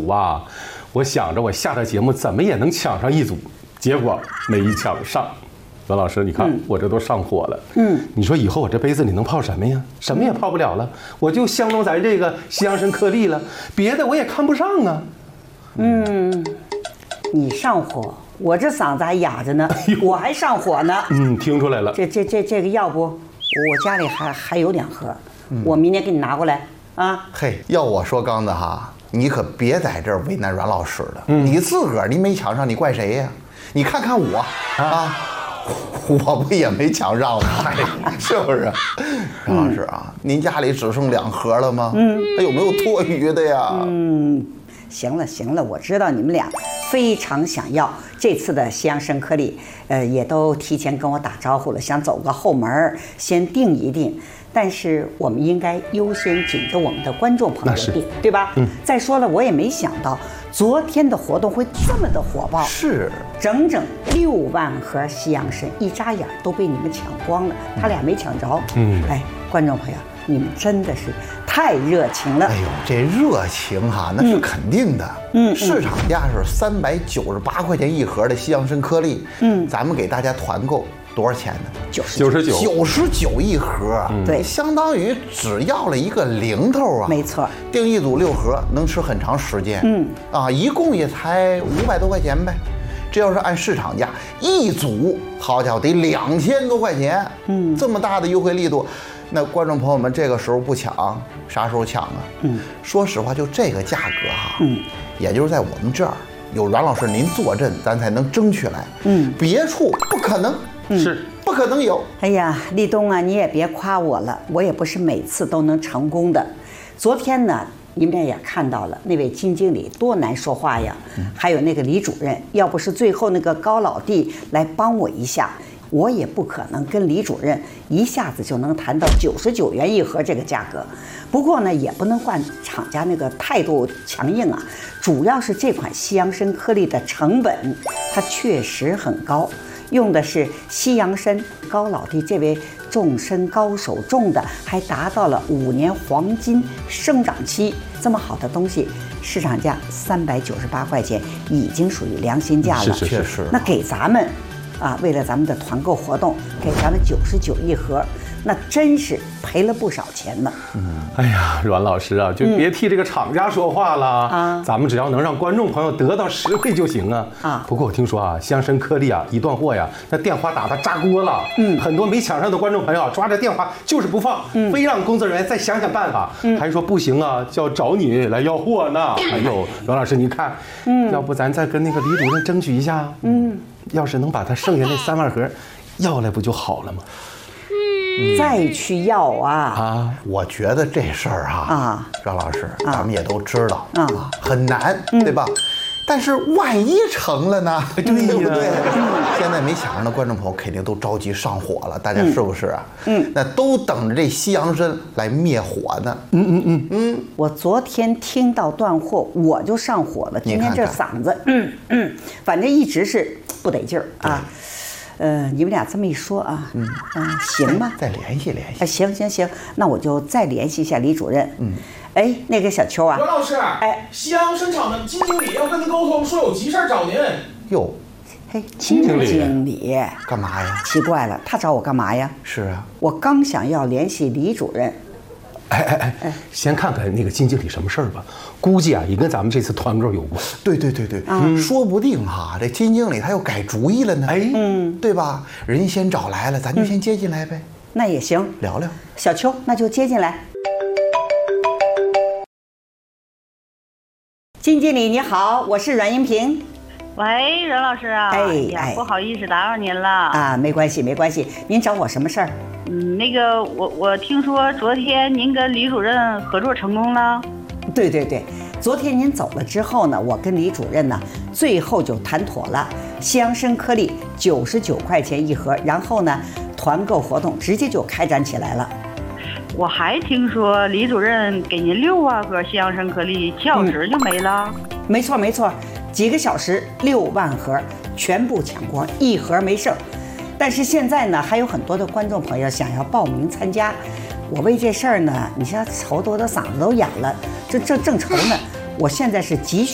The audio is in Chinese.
组啊，我想着我下的节目怎么也能抢上一组，结果没抢上。阮老师，你看我这都上火了。你说以后我这杯子里能泡什么呀？什么也泡不了了，我就相中咱这个西洋参颗粒了，别的我也看不上啊。 你上火，我这嗓子还哑着呢，我还上火呢。 听出来了。 这个要不，我家里还有2盒，我明天给你拿过来啊。 嘿，要我说刚子哈，你可别在这儿为难阮老师了。你自个儿你没抢上，你怪谁呀？你看看我啊。我不也没抢上吗？是不是？阮老师啊，您家里只剩2盒了吗？还有没有多余的呀？ 行了，我知道你们俩非常想要这次的西洋参颗粒，也都提前跟我打招呼了，想走个后门，先定一定。但是我们应该优先紧着我们的观众朋友定，对吧？再说了，我也没想到昨天的活动会这么的火爆， 是整6万盒西洋参，一眨眼都被你们抢光了，他俩没抢着。哎，观众朋友，你们真的是太热情了。 哎呦，这热情哈，那是肯定的。市场价是398块钱一盒的西洋参颗粒。咱们给大家团购多少钱呢？99一盒。 对， 相当于只要了一个零头啊。 没错， 订一组6盒，能吃很长时间。一共也才500多块钱呗。这要是按市场价，一组好家伙得2000多块钱。这么大的优惠力度。那观众朋友们，这个时候不抢，啥时候抢啊？说实话，就这个价格哈，也就是在我们这儿有阮老师您坐镇，咱才能争取来。别处不可能， 是不可能有。 哎呀，立冬啊，你也别夸我了，我也不是每次都能成功的。昨天呢，你们俩也看到了，那位金经理多难说话呀，还有那个李主任，要不是最后那个高老弟来帮我一下，我也不可能跟李主任一下子就能谈到99元一盒这个价格。不过呢，也不能怪厂家那个态度强硬啊，主要是这款西洋参颗粒的成本它确实很高，用的是西洋参，高老弟这位种参高手种的还达到了5年黄金生长期，这么好的东西，市场价398块钱已经属于良心价了。 是确实。 那给咱们啊，为了咱们的团购活动，给咱们99一盒，那真是赔了不少钱呢。 哎呀，阮老师啊，就别替这个厂家说话了咱们只要能让观众朋友得到实惠就行啊。不过我听说啊，西洋参颗粒啊，一断货呀，那电话打的炸锅了。很多没抢上的观众朋友啊，抓着电话就是不放，非让工作人员再想想办法，还说不行啊，就要找你来要货呢。哎呦，阮老师，你看，要不咱再跟那个李主任争取一下？要是能把他剩下那3万盒要来，不就好了吗？ 再去要啊！ 我觉得这事儿阮老师，咱们也都知道很难，对吧？但是万一成了呢？对不对？现在没抢上的观众朋友肯定都着急上火了，大家是不是啊？那都等着这西洋参来灭火呢。 我昨天听到断货，我就上火了。今天这嗓子，反正一直是不得劲儿啊。你们俩这么一说啊，行吧， 再联系联系。 行，那我就再联系一下李主任。哎，那个小邱啊， 阮老师，西洋参厂的金经理要跟您沟通，说有急事找您。 哟， 嘿，金经理干嘛呀？ 奇怪了，他找我干嘛呀？ 是啊， 我刚想要联系李主任。 先看看那个金经理什么事儿吧，估计啊也跟咱们这次团购有关。 对，说不定这金经理他又改主意了呢。对吧？人先找来了，咱就先接进来呗。 那也行， 聊聊。 小邱，那就接进来。金经理你好，我是阮英平。 喂，阮老师啊，不好意思打扰您了啊，没关系，您找我什么事儿？ 那个我听说昨天您跟李主任合作成功了。 对，昨天您走了之后呢，我跟李主任呢最后就谈妥了，西洋参颗粒99块钱一盒，然后呢团购活动直接就开展起来了。 我还听说李主任给您6万盒西洋参颗粒，7小时就没了。 没错，几个小时6万盒全部抢光，一盒没剩。但是现在呢，还有很多的观众朋友想要报名参加，我为这事儿呢，你像愁得我的嗓子都哑了，这正愁呢。我现在是急需